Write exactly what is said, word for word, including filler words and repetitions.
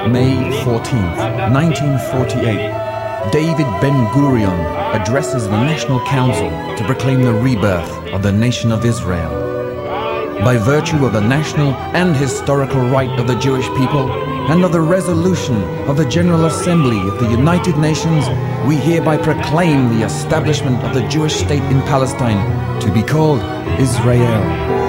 May fourteenth, nineteen forty-eight, David Ben-Gurion addresses the National Council to proclaim the rebirth of the nation of Israel. By virtue of the national and historical right of the Jewish people and of the resolution of the General Assembly of the United Nations, we hereby proclaim the establishment of the Jewish state in Palestine to be called Israel.